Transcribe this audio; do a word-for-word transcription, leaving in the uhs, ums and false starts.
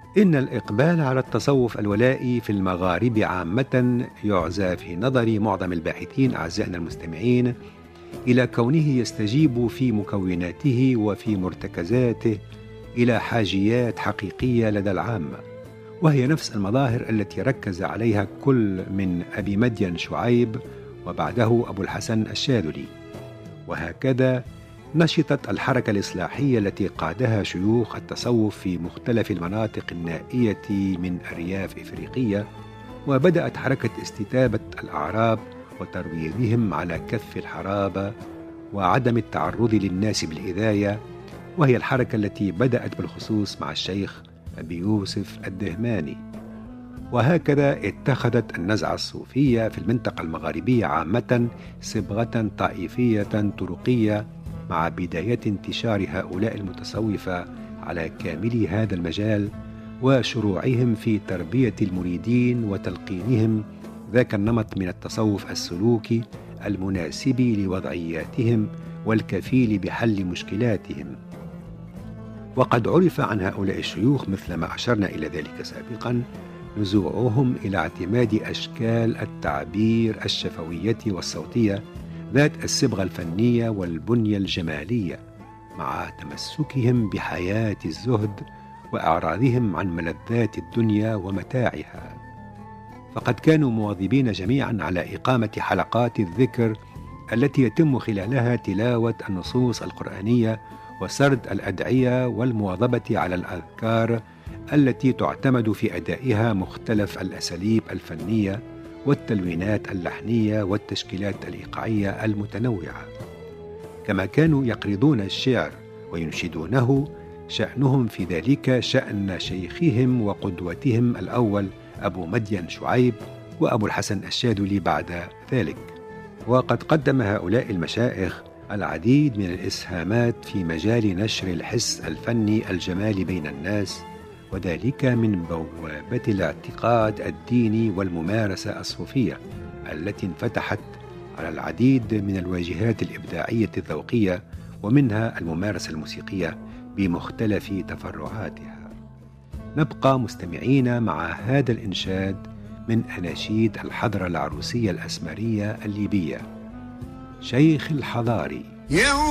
إن الإقبال على التصوف الولائي في المغاربة عامة يعزى في نظر معظم الباحثين أعزائنا المستمعين إلى كونه يستجيب في مكوناته وفي مرتكزاته إلى حاجيات حقيقية لدى العامة، وهي نفس المظاهر التي ركز عليها كل من أبي مدين شعيب وبعده أبو الحسن الشاذلي. وهكذا نشطت الحركة الإصلاحية التي قادها شيوخ التصوف في مختلف المناطق النائية من أرياف إفريقية، وبدأت حركة استتابة الأعراب وترويضهم على كف الحرابة وعدم التعرض للناس بالإذاية، وهي الحركة التي بدأت بالخصوص مع الشيخ أبي يوسف الدهماني. وهكذا اتخذت النزعة الصوفية في المنطقة المغاربية عامة صبغة طائفية طرقية مع بداية انتشار هؤلاء المتصوفة على كامل هذا المجال وشروعهم في تربية المريدين وتلقينهم ذاك النمط من التصوف السلوكي المناسب لوضعياتهم والكفيل بحل مشكلاتهم. وقد عرف عن هؤلاء الشيوخ مثل ما أشرنا إلى ذلك سابقا نزوعهم إلى اعتماد أشكال التعبير الشفوية والصوتية ذات الصبغة الفنية والبنية الجمالية، مع تمسكهم بحياة الزهد وإعراضهم عن ملذات الدنيا ومتاعها. فقد كانوا مواظبين جميعا على إقامة حلقات الذكر التي يتم خلالها تلاوة النصوص القرآنية وسرد الأدعية والمواظبة على الأذكار التي تعتمد في أدائها مختلف الأساليب الفنية والتلوينات اللحنية والتشكيلات الإيقاعية المتنوعة. كما كانوا يقرضون الشعر وينشدونه، شأنهم في ذلك شأن شيخهم وقدوتهم الأول أبو مدين شعيب وأبو الحسن الشاذلي بعد ذلك. وقد قدم هؤلاء المشايخ العديد من الإسهامات في مجال نشر الحس الفني الجمالي بين الناس، وذلك من بوابة الاعتقاد الديني والممارسة الصوفية التي انفتحت على العديد من الواجهات الإبداعية الذوقية، ومنها الممارسة الموسيقية بمختلف تفرعاتها. نبقى مستمعين مع هذا الإنشاد من أناشيد الحضرة العروسية الأسمرية الليبية. شيخ الحضاري.